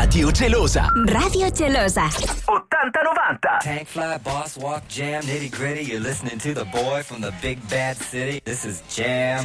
Radio Gelosa. Radio Gelosa. 80-90. Tank fly, boss walk, jam, nitty gritty. You're listening to the boy from the big bad city. This is Jam